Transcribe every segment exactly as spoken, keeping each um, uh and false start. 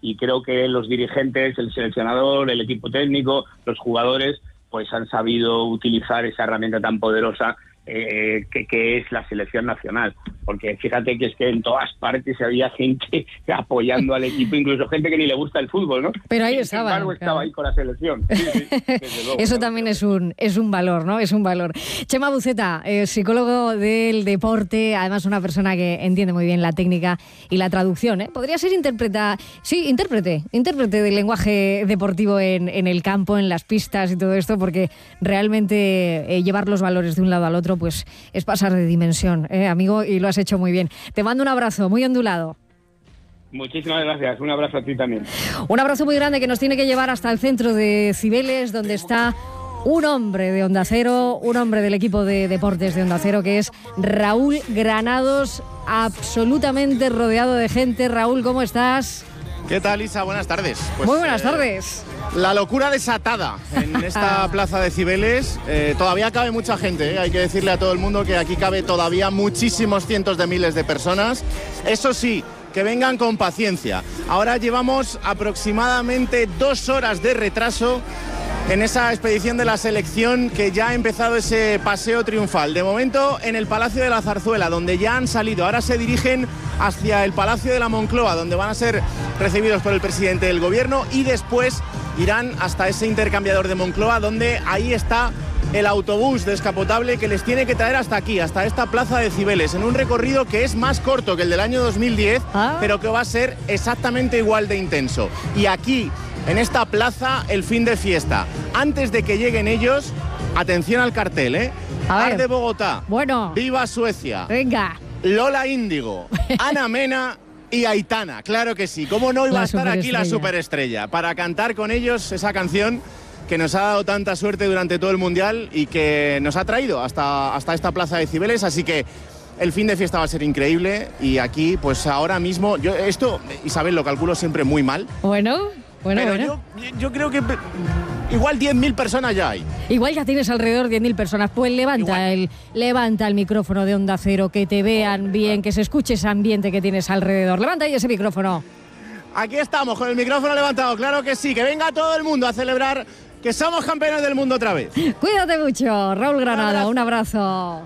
y creo que los dirigentes, el seleccionador, el equipo técnico, los jugadores, pues han sabido utilizar esa herramienta tan poderosa eh, que, que es la selección nacional. Porque fíjate que es que en todas partes había gente apoyando al equipo, incluso gente que ni le gusta el fútbol, ¿no? Pero ahí Sin estaba. embargo, estaba claro. ahí con la selección. Sí, sí, desde luego, Eso claro. también es un, es un valor, ¿no? Es un valor. Chema Buceta, eh, psicólogo del deporte, además una persona que entiende muy bien la técnica y la traducción, ¿eh? Podría ser interpreta, sí, intérprete, intérprete del lenguaje deportivo en, en el campo, en las pistas y todo esto, porque realmente eh, llevar los valores de un lado al otro, pues es pasar de dimensión, ¿eh, amigo? Y lo has hecho muy bien. Te mando un abrazo muy ondulado. Muchísimas gracias. Un abrazo a ti también. Un abrazo muy grande que nos tiene que llevar hasta el centro de Cibeles, donde está un hombre de Onda Cero, un hombre del equipo de deportes de Onda Cero, que es Raúl Granados, absolutamente rodeado de gente. Raúl, ¿cómo estás? ¿Qué tal, Isa? Buenas tardes. Pues, Muy buenas eh, tardes. La locura desatada en esta plaza de Cibeles. Eh, todavía cabe mucha gente, ¿eh? Hay que decirle a todo el mundo que aquí cabe todavía muchísimos cientos de miles de personas. Eso sí, que vengan con paciencia. Ahora llevamos aproximadamente dos horas de retraso en esa expedición de la selección, que ya ha empezado ese paseo triunfal. De momento en el Palacio de la Zarzuela, donde ya han salido. Ahora se dirigen hacia el Palacio de la Moncloa, donde van a ser recibidos por el presidente del gobierno, y después irán hasta ese intercambiador de Moncloa, donde ahí está el autobús descapotable que les tiene que traer hasta aquí, hasta esta plaza de Cibeles, en un recorrido que es más corto que el del año dos mil diez, ¿Ah? pero que va a ser exactamente igual de intenso. Y aquí, en esta plaza, el fin de fiesta. Antes de que lleguen ellos, atención al cartel, ¿eh? Arde Bogotá, bueno, Viva Suecia, venga, Lola Índigo, Ana Mena y Aitana. Claro que sí, ¿cómo no iba la a estar aquí la superestrella? Para cantar con ellos esa canción que nos ha dado tanta suerte durante todo el Mundial y que nos ha traído hasta, hasta esta plaza de Cibeles. Así que el fin de fiesta va a ser increíble, y aquí, pues ahora mismo, yo esto, Isabel, lo calculo siempre muy mal. Bueno, bueno, pero bueno. Yo, yo creo que igual diez mil personas ya hay. Igual ya tienes alrededor diez mil personas. Pues levanta el, levanta el micrófono de Onda Cero, que te vean bien, que se escuche ese ambiente que tienes alrededor. Levanta ahí ese micrófono. Aquí estamos, con el micrófono levantado, claro que sí. Que venga todo el mundo a celebrar que somos campeones del mundo otra vez. Cuídate mucho, Raúl Granado, un abrazo.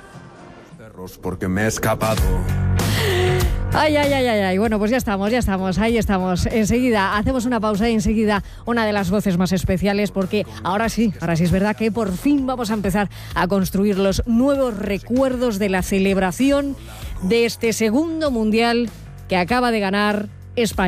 Porque me he escapado. Ay, ay, ay, ay, ay. Bueno, pues ya estamos, ya estamos, ahí estamos. Enseguida hacemos una pausa y enseguida una de las voces más especiales, porque ahora sí, ahora sí es verdad que por fin vamos a empezar a construir los nuevos recuerdos de la celebración de este segundo mundial que acaba de ganar España.